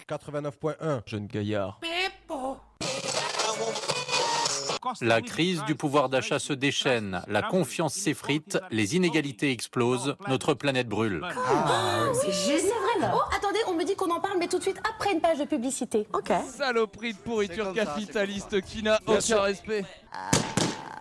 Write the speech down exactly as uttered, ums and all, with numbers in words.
quatre-vingt-neuf point un. Jeune gaillard. La crise du pouvoir d'achat se déchaîne, la confiance s'effrite, les inégalités explosent, notre planète brûle. Oh, c'est génial. C'est vrai. Oh, attendez, on me dit qu'on en parle, mais tout de suite après une page de publicité. Ok. Saloperie de pourriture capitaliste qui n'a aucun respect.